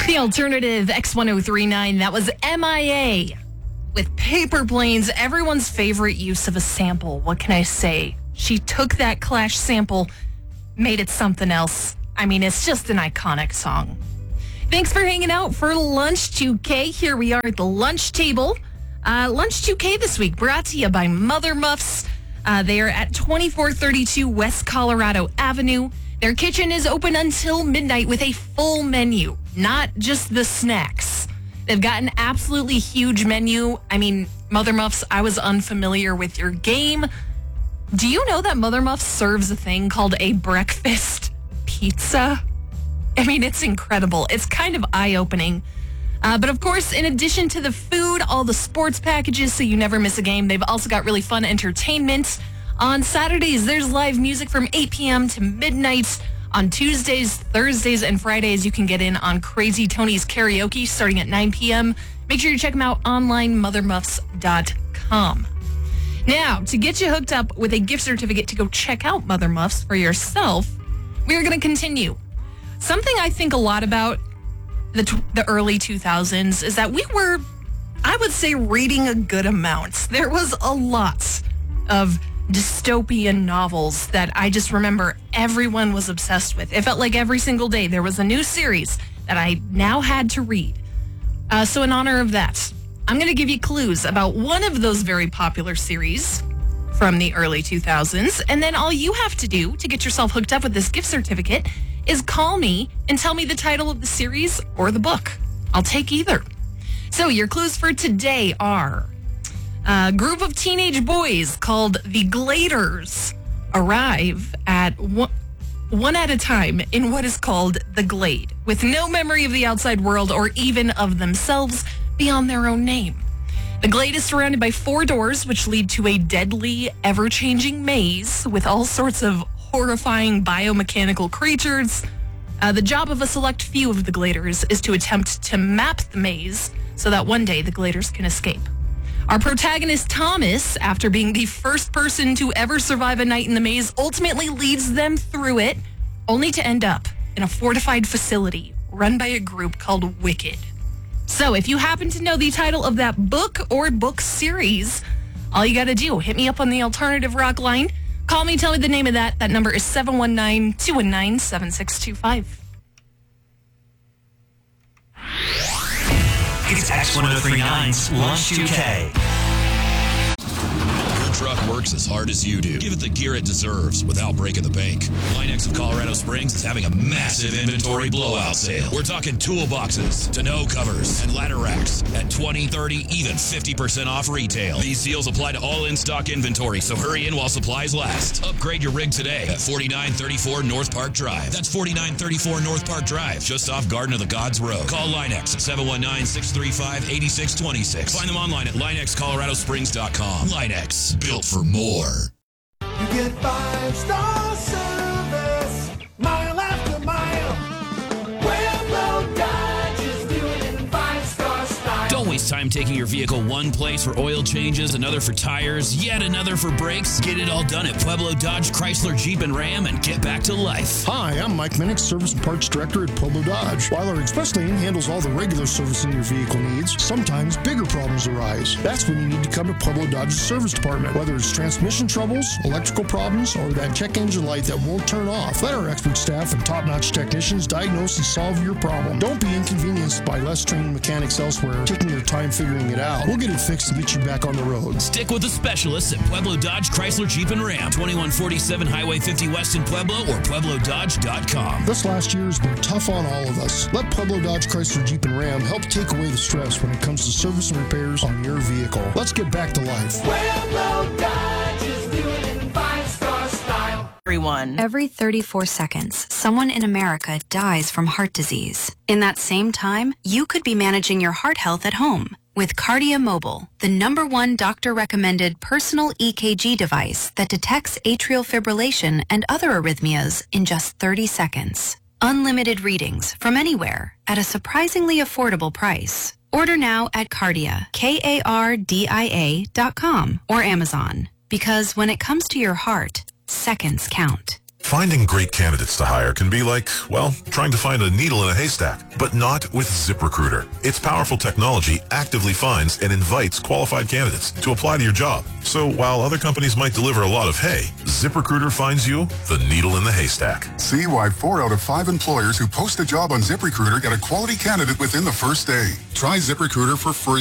The alternative X1039, that was MIA with Paper Planes, everyone's favorite use of a sample. What can I say? She took that Clash sample, made it something else. I mean, it's just an iconic song. Thanks for hanging out for Lunch 2K. Here we are at the lunch table. Lunch 2K this week brought to you by Mother Muffs. They are at 2432 West Colorado Avenue. Their kitchen is open until midnight with a full menu, not just the snacks. They've got an absolutely huge menu. I mean, Mother Muffs, I was unfamiliar with your game. Do you know that Mother Muffs serves a thing called a breakfast pizza? I mean, it's incredible. It's kind of eye-opening. But of course, in addition to the food, all the sports packages so you never miss a game, they've also got really fun entertainment. On Saturdays, there's live music from 8 p.m. to midnight. On Tuesdays, Thursdays, and Fridays, you can get in on Crazy Tony's Karaoke starting at 9 p.m. Make sure you check them out online, mothermuffs.com. Now, to get you hooked up with a gift certificate to go check out Mother Muffs for yourself, we are going to continue. Something I think a lot about the early 2000s is that we were, I would say, reading a good amount. There was a lot of dystopian novels that I just remember everyone was obsessed with. It felt like every single day there was a new series that I now had to read. So in honor of that, I'm going to give you clues about one of those very popular series from the early 2000s. And then all you have to do to get yourself hooked up with this gift certificate is call me and tell me the title of the series or the book. I'll take either. So your clues for today are: a group of teenage boys called the Gladers arrive at one at a time in what is called the Glade, with no memory of the outside world or even of themselves beyond their own name. The Glade is surrounded by 4 doors, which lead to a deadly, ever-changing maze with all sorts of horrifying biomechanical creatures. The job of a select few of the Gladers is to attempt to map the maze so that one day the Gladers can escape. Our protagonist, Thomas, after being the first person to ever survive a night in the maze, ultimately leads them through it, only to end up in a fortified facility run by a group called Wicked. So if you happen to know the title of that book or book series, all you got to do, hit me up on the Alternative Rock line. Call me, tell me the name of that. That number is 719-219-7625. It's X1039's Lunch 2K. Your truck works as hard as you do. Give it the gear it deserves without breaking the bank. Linex of Colorado Springs is having a massive inventory blowout sale. We're talking toolboxes, tonneau covers, and ladder racks at 20, 30, even 50% off retail. These deals apply to all in-stock inventory, so hurry in while supplies last. Upgrade your rig today at 4934 North Park Drive. That's 4934 North Park Drive, just off Garden of the Gods Road. Call Linex at 719-635-8626. Find them online at linexcoloradosprings.com. Linex, built for more. You get 5-star service, mile after mile. Pueblo Dodge is doing it in 5-star style. Don't waste time taking your vehicle one place for oil changes, another for tires, yet another for brakes. Get it all done at Pueblo Dodge, Chrysler, Jeep, and Ram and get back to life. Hi, I'm Mike Minnick, Service and Parts Director at Pueblo Dodge. While our express lane handles all the regular servicing your vehicle needs, sometimes bigger problems arise. That's when you need to come to Pueblo Dodge's service department. Whether it's transmission troubles, electrical problems, or that check engine light that won't turn off, let our expert staff and top-notch technicians diagnose and solve your problem. Don't be inconvenienced by less trained mechanics elsewhere taking their time figuring it out. We'll get it fixed and get you back on the road. Stick with the specialists at Pueblo Dodge, Chrysler, Jeep, and Ram. 2147 Highway 50 West in Pueblo or PuebloDodge.com. This last year has been tough on all of us. Let Pueblo Dodge, Chrysler, Jeep, and Ram help take away the stress when it comes to service and repairs on your vehicle. Let's get back to life. Pueblo Dodge is doing it in 5-star style. Every 34 seconds, someone in America dies from heart disease. In that same time, you could be managing your heart health at home with Cardia Mobile, the #1 doctor-recommended personal EKG device that detects atrial fibrillation and other arrhythmias in just 30 seconds. Unlimited readings from anywhere at a surprisingly affordable price. Order now at Cardia, KARDIA.com or Amazon. Because when it comes to your heart, seconds count. Finding great candidates to hire can be like, well, trying to find a needle in a haystack, but not with ZipRecruiter. Its powerful technology actively finds and invites qualified candidates to apply to your job. So while other companies might deliver a lot of hay, ZipRecruiter finds you the needle in the haystack. See why 4 out of 5 employers who post a job on ZipRecruiter get a quality candidate within the first day. Try ZipRecruiter for free.